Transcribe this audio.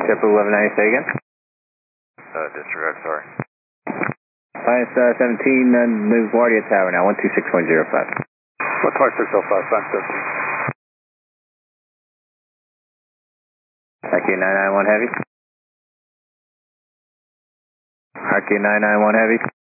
JetBlue 1190, say again? Disregard, sorry. Pius 17, LaGuardia Tower now, 126.05. 126.05, Pius 17. RQ 991 Heavy. RQ 991 Heavy.